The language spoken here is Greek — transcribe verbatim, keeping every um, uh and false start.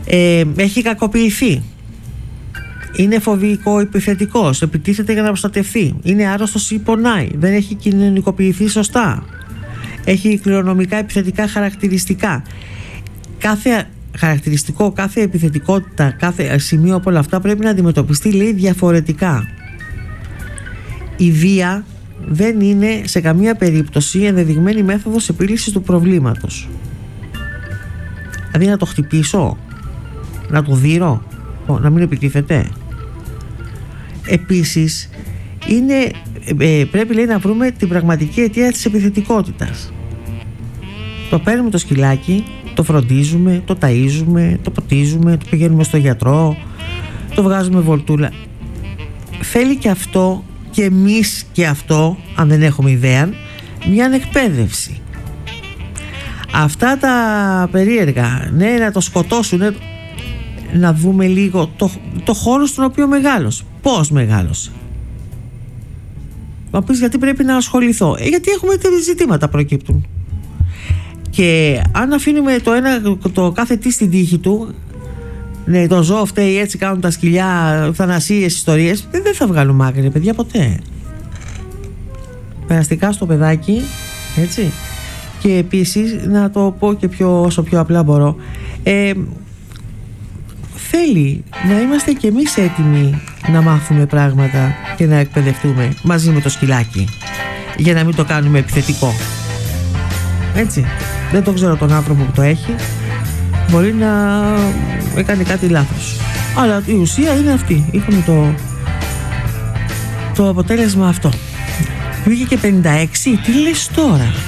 ε, έχει κακοποιηθεί, είναι φοβικό επιθετικός, επιτίθεται για να προστατευτεί, είναι άρρωστος ή πονάει, δεν έχει κοινωνικοποιηθεί σωστά, έχει κληρονομικά επιθετικά χαρακτηριστικά. Κάθε χαρακτηριστικό, κάθε επιθετικότητα, κάθε σημείο από όλα αυτά πρέπει να αντιμετωπιστεί, λέει, διαφορετικά. Η βία δεν είναι σε καμία περίπτωση ενδεδειγμένη μέθοδος επίλυσης του προβλήματος. Δηλαδή να το χτυπήσω, να το δείρω, να μην επιτίθεται. Επίσης είναι, ε, πρέπει, λέει, να βρούμε την πραγματική αιτία της επιθετικότητας. Το παίρνουμε το σκυλάκι, το φροντίζουμε, το ταΐζουμε, το ποτίζουμε, το πηγαίνουμε στο γιατρό, το βγάζουμε βολτούλα. Θέλει και αυτό, και εμείς και αυτό, αν δεν έχουμε ιδέα, μια εκπαίδευση. Αυτά τα περίεργα, ναι, να το σκοτώσουν, ναι, να δούμε λίγο το, το χώρο στον οποίο μεγάλωσε. Πώς μεγάλωσε? Να πεις γιατί πρέπει να ασχοληθώ. Ε, γιατί έχουμε τέτοια ζητήματα προκύπτουν. Και αν αφήνουμε το ένα, το κάθε τι στην τύχη του, ναι, το ζώο φταίει, έτσι κάνουν τα σκυλιά, θανασίες, ιστορίες, δεν θα βγάλουμε άκρη, παιδιά, ποτέ. Περαστικά στο παιδάκι, έτσι. Και επίσης, να το πω και πιο, όσο πιο απλά μπορώ, ε, θέλει να είμαστε κι εμείς έτοιμοι να μάθουμε πράγματα και να εκπαιδευτούμε μαζί με το σκυλάκι, για να μην το κάνουμε επιθετικό. Έτσι. Δεν το ξέρω τον άνθρωπο που το έχει, μπορεί να έκανε κάτι λάθος, αλλά η ουσία είναι αυτή. Είχαμε το, το αποτέλεσμα αυτό. Βγήκε και πενήντα έξι. Τι λες τώρα?